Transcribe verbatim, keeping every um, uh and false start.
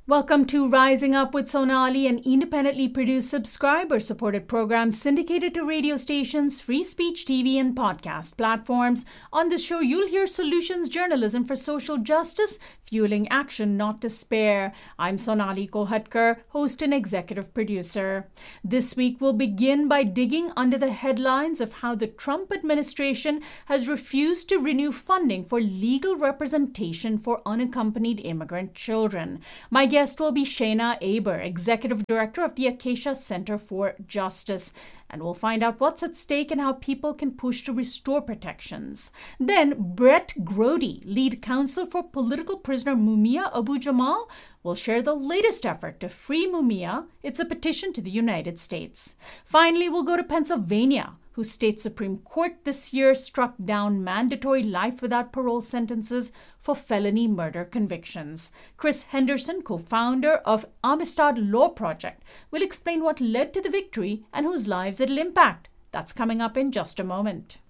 Welcome to Rising Up with Sonali, an independently produced, subscriber-supported program syndicated to radio stations, free speech T V, and podcast platforms. On this show, you'll hear solutions journalism for social justice, fueling action, not despair. I'm Sonali Kolhatkar, host and executive producer. This week, we'll begin by digging under the headlines of how the Trump administration has refused to renew funding for legal representation for unaccompanied immigrant children. My guest will be Shayna Aber, Executive Director of the Acacia Center for Justice. And we'll find out what's at stake and how people can push to restore protections. Then Brett Grody, lead counsel for political prisoner Mumia Abu-Jamal, will share the latest effort to free Mumia. It's a petition to the United States. Finally, we'll go to Pennsylvania, whose state Supreme Court this year struck down mandatory life without parole sentences for felony murder convictions. Chris Henderson, co-founder of Amistad Law Project, will explain what led to the victory and whose lives it'll impact. That's coming up in just a moment.